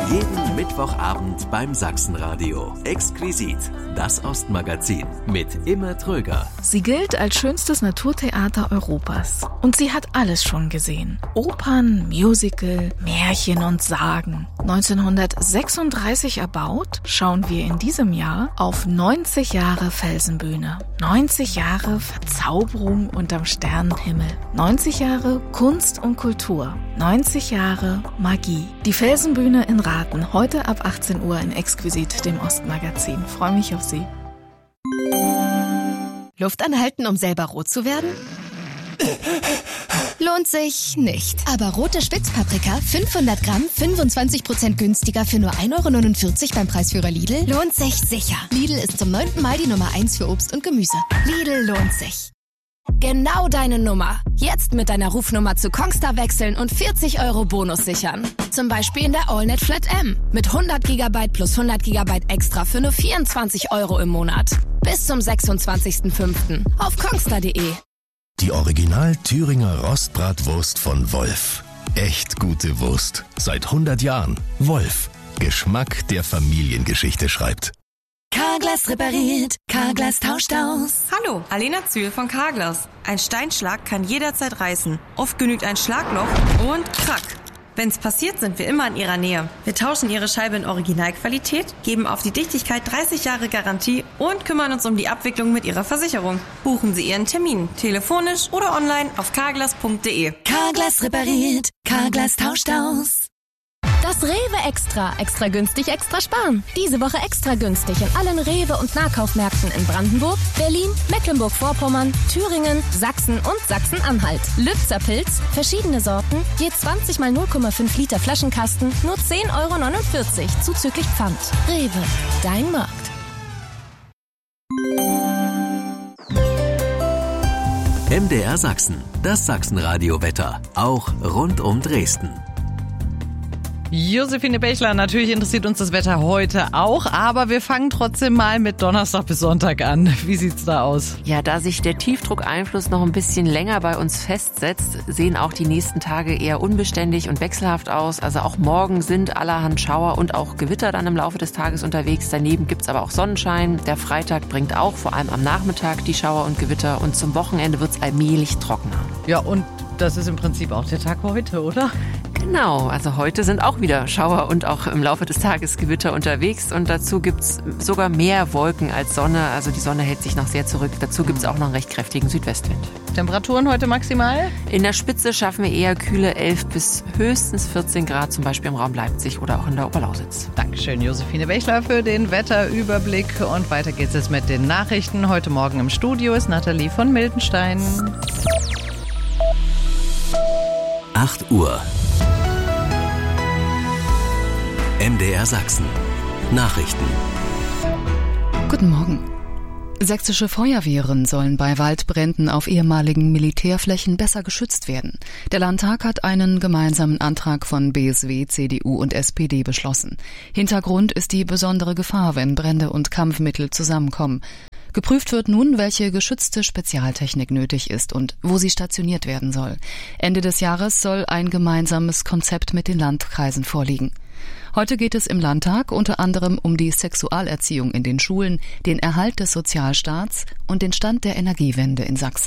Jeden Mittwochabend beim Sachsenradio. Exquisit, das Ostmagazin mit Imme Tröger. Sie gilt als schönstes Naturtheater Europas. Und sie hat alles schon gesehen. Opern, Musical, Märchen und Sagen. 1936 erbaut, schauen wir in diesem Jahr auf 90 Jahre Felsenbühne. 90 Jahre Verzauberung unterm Sternenhimmel. 90 Jahre Kunst und Kultur. 90 Jahre Magie. Die Felsenbühne in Rathen, heute ab 18 Uhr in Exquisit, dem Ostmagazin. Freue mich auf Sie. Luft anhalten, um selber rot zu werden? Lohnt sich nicht. Aber rote Spitzpaprika, 500 Gramm, 25% günstiger für nur 1,49 € beim Preisführer Lidl, lohnt sich sicher. Lidl ist zum 9. Mal die Nummer 1 für Obst und Gemüse. Lidl lohnt sich. Genau deine Nummer. Jetzt mit deiner Rufnummer zu Kongstar wechseln und 40 € Bonus sichern. Zum Beispiel in der AllNet Flat M. Mit 100 GB plus 100 GB extra für nur 24 € im Monat. Bis zum 26.05. auf kongstar.de. Die Original Thüringer Rostbratwurst von Wolf. Echt gute Wurst. Seit 100 Jahren. Wolf. Geschmack, der Familiengeschichte schreibt. Carglass repariert, Carglass tauscht aus. Hallo, Alena Zühl von Carglass. Ein Steinschlag kann jederzeit reißen. Oft genügt ein Schlagloch und krack. Wenn's passiert, sind wir immer in Ihrer Nähe. Wir tauschen Ihre Scheibe in Originalqualität, geben auf die Dichtigkeit 30 Jahre Garantie und kümmern uns um die Abwicklung mit Ihrer Versicherung. Buchen Sie Ihren Termin, telefonisch oder online auf carglass.de. Carglass repariert, Carglass tauscht aus. Das Rewe Extra. Extra günstig, extra sparen. Diese Woche extra günstig in allen Rewe- und Nahkaufmärkten in Brandenburg, Berlin, Mecklenburg-Vorpommern, Thüringen, Sachsen und Sachsen-Anhalt. Lübzer Pilz, verschiedene Sorten, je 20 mal 0,5 Liter Flaschenkasten, nur 10,49 € zuzüglich Pfand. Rewe, dein Markt. MDR Sachsen, das Sachsenradio-Wetter, auch rund um Dresden. Josephine Bechler, natürlich interessiert uns das Wetter heute auch, aber wir fangen trotzdem mal mit Donnerstag bis Sonntag an. Wie sieht's da aus? Ja, da sich der Tiefdruckeinfluss noch ein bisschen länger bei uns festsetzt, sehen auch die nächsten Tage eher unbeständig und wechselhaft aus. Also auch morgen sind allerhand Schauer und auch Gewitter dann im Laufe des Tages unterwegs. Daneben gibt's aber auch Sonnenschein. Der Freitag bringt auch vor allem am Nachmittag die Schauer und Gewitter und zum Wochenende wird's allmählich trockener. Ja, und das ist im Prinzip auch der Tag heute, oder? Genau, also heute sind auch wieder Schauer und auch im Laufe des Tages Gewitter unterwegs und dazu gibt's sogar mehr Wolken als Sonne, also die Sonne hält sich noch sehr zurück. Dazu gibt's auch noch einen recht kräftigen Südwestwind. Temperaturen heute maximal? In der Spitze schaffen wir eher kühle 11 bis höchstens 14 Grad, zum Beispiel im Raum Leipzig oder auch in der Oberlausitz. Dankeschön, Josephine Bechler, für den Wetterüberblick. Und weiter geht's jetzt mit den Nachrichten. Heute Morgen im Studio ist Nathalie von Mildenstein. 8 Uhr. MDR Sachsen. Nachrichten. Guten Morgen. Sächsische Feuerwehren sollen bei Waldbränden auf ehemaligen Militärflächen besser geschützt werden. Der Landtag hat einen gemeinsamen Antrag von BSW, CDU und SPD beschlossen. Hintergrund ist die besondere Gefahr, wenn Brände und Kampfmittel zusammenkommen. Geprüft wird nun, welche geschützte Spezialtechnik nötig ist und wo sie stationiert werden soll. Ende des Jahres soll ein gemeinsames Konzept mit den Landkreisen vorliegen. Heute geht es im Landtag unter anderem um die Sexualerziehung in den Schulen, den Erhalt des Sozialstaats und den Stand der Energiewende in Sachsen.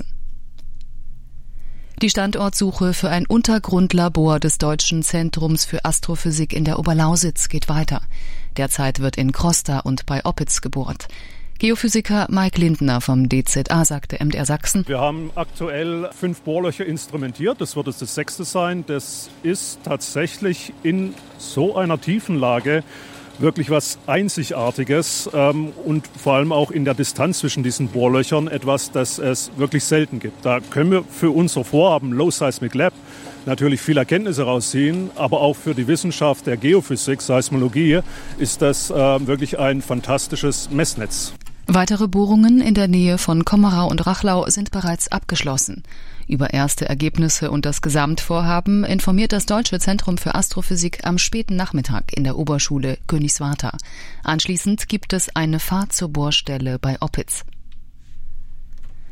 Die Standortsuche für ein Untergrundlabor des Deutschen Zentrums für Astrophysik in der Oberlausitz geht weiter. Derzeit wird in Krosta und bei Oppitz gebohrt. Geophysiker Mike Lindner vom DZA sagte MDR Sachsen: Wir haben aktuell 5 Bohrlöcher instrumentiert. Das wird jetzt das 6. sein. Das ist tatsächlich in so einer Tiefenlage wirklich was Einzigartiges und vor allem auch in der Distanz zwischen diesen Bohrlöchern etwas, das es wirklich selten gibt. Da können wir für unser Vorhaben Low Seismic Lab natürlich viel Erkenntnisse rausziehen, aber auch für die Wissenschaft der Geophysik, Seismologie, ist das wirklich ein fantastisches Messnetz. Weitere Bohrungen in der Nähe von Kommerau und Rachlau sind bereits abgeschlossen. Über erste Ergebnisse und das Gesamtvorhaben informiert das Deutsche Zentrum für Astrophysik am späten Nachmittag in der Oberschule Königswartha. Anschließend gibt es eine Fahrt zur Bohrstelle bei Oppitz.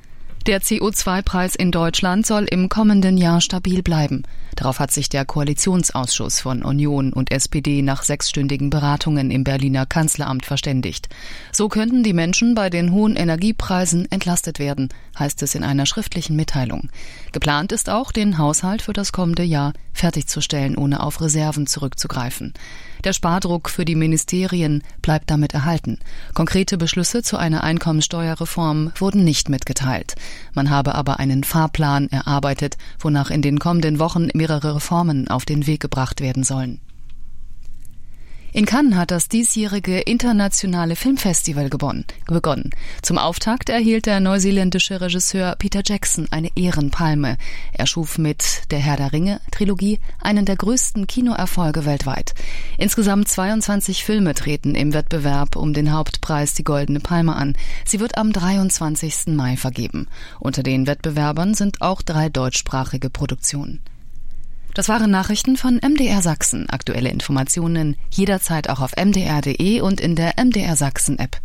Der CO2-Preis in Deutschland soll im kommenden Jahr stabil bleiben. Darauf hat sich der Koalitionsausschuss von Union und SPD nach 6-stündigen Beratungen im Berliner Kanzleramt verständigt. So könnten die Menschen bei den hohen Energiepreisen entlastet werden, heißt es in einer schriftlichen Mitteilung. Geplant ist auch, den Haushalt für das kommende Jahr fertigzustellen, ohne auf Reserven zurückzugreifen. Der Spardruck für die Ministerien bleibt damit erhalten. Konkrete Beschlüsse zu einer Einkommensteuerreform wurden nicht mitgeteilt. Man habe aber einen Fahrplan erarbeitet, wonach in den kommenden Wochen mehrere Reformen auf den Weg gebracht werden sollen. In Cannes hat das diesjährige internationale Filmfestival begonnen. Zum Auftakt erhielt der neuseeländische Regisseur Peter Jackson eine Ehrenpalme. Er schuf mit Der Herr der Ringe-Trilogie einen der größten Kinoerfolge weltweit. Insgesamt 22 Filme treten im Wettbewerb um den Hauptpreis die Goldene Palme an. Sie wird am 23. Mai vergeben. Unter den Wettbewerbern sind auch 3 deutschsprachige Produktionen. Das waren Nachrichten von MDR Sachsen. Aktuelle Informationen jederzeit auch auf mdr.de und in der MDR Sachsen App.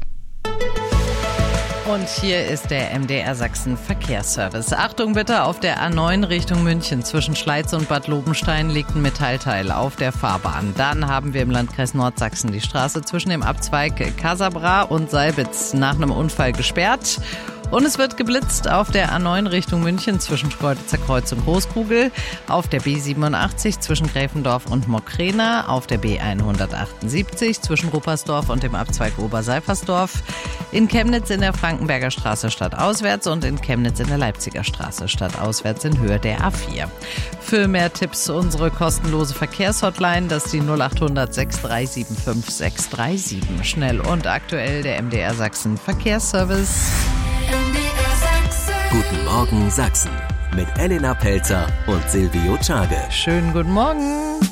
Und hier ist der MDR Sachsen Verkehrsservice. Achtung bitte, auf der A9 Richtung München zwischen Schleiz und Bad Lobenstein liegt ein Metallteil auf der Fahrbahn. Dann haben wir im Landkreis Nordsachsen die Straße zwischen dem Abzweig Casabra und Seibitz nach einem Unfall gesperrt. Und es wird geblitzt auf der A9 Richtung München zwischen Schkeuditzer Kreuz und Großkugel, auf der B87 zwischen Gräfendorf und Mockrena, auf der B178 zwischen Ruppersdorf und dem Abzweig Oberseifersdorf, in Chemnitz in der Frankenberger Straße stadtauswärts und in Chemnitz in der Leipziger Straße stadtauswärts in Höhe der A4. Für mehr Tipps unsere kostenlose Verkehrshotline, das ist die 0800 6375 637. Schnell und aktuell der MDR Sachsen Verkehrsservice. Guten Morgen Sachsen mit Elena Pelzer und Silvio Czage. Schönen guten Morgen.